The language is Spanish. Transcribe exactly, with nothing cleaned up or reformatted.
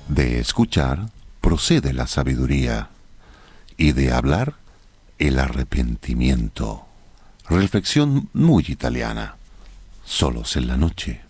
De escuchar procede la sabiduría, y de hablar el arrepentimiento. Reflexión muy italiana. Solos en la noche.